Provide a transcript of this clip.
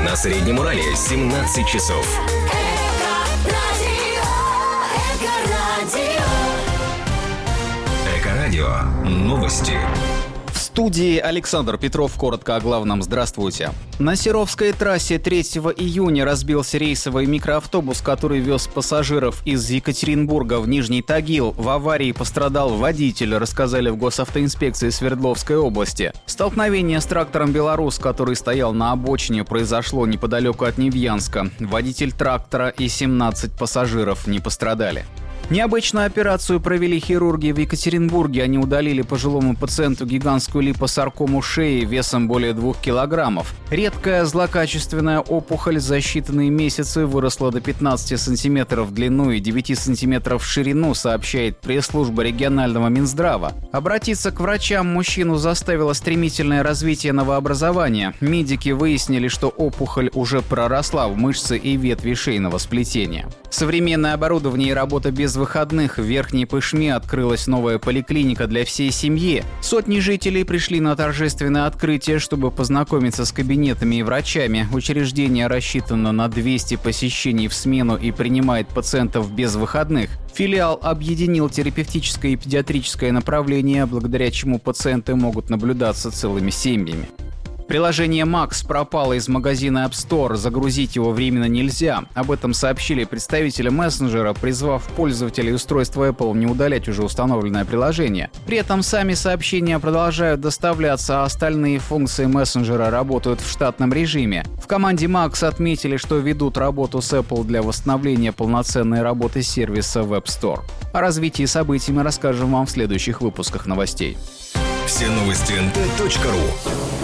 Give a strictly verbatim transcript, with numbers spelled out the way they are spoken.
На Среднем Урале семнадцать часов. Эко-радио. Новости. В студии Александр Петров. Коротко о главном. Здравствуйте. На Серовской трассе третьего июня разбился рейсовый микроавтобус, который вез пассажиров из Екатеринбурга в Нижний Тагил. В аварии пострадал водитель, рассказали в госавтоинспекции Свердловской области. Столкновение с трактором «Беларус», который стоял на обочине, произошло неподалеку от Невьянска. Водитель трактора и семнадцать пассажиров не пострадали. Необычную операцию провели хирурги в Екатеринбурге. Они удалили пожилому пациенту гигантскую липосаркому шеи весом более двух килограммов. Редкая злокачественная опухоль за считанные месяцы выросла до пятнадцати сантиметров в длину и девяти сантиметров в ширину, сообщает пресс-служба регионального Минздрава. Обратиться к врачам мужчину заставило стремительное развитие новообразования. Медики выяснили, что опухоль уже проросла в мышцы и ветви шейного сплетения. Современное оборудование и работа без выходных. В Верхней Пышме открылась новая поликлиника для всей семьи. Сотни жителей пришли на торжественное открытие, чтобы познакомиться с кабинетами и врачами. Учреждение рассчитано на двести посещений в смену и принимает пациентов без выходных. Филиал объединил терапевтическое и педиатрическое направление, благодаря чему пациенты могут наблюдаться целыми семьями. Приложение Макс пропало из магазина App Store, загрузить его временно нельзя. Об этом сообщили представители мессенджера, призвав пользователей устройства Apple не удалять уже установленное приложение. При этом сами сообщения продолжают доставляться, а остальные функции мессенджера работают в штатном режиме. В команде Макс отметили, что ведут работу с Apple для восстановления полноценной работы сервиса в App Store. О развитии событий мы расскажем вам в следующих выпусках новостей. Все новости эн тэ точка ру.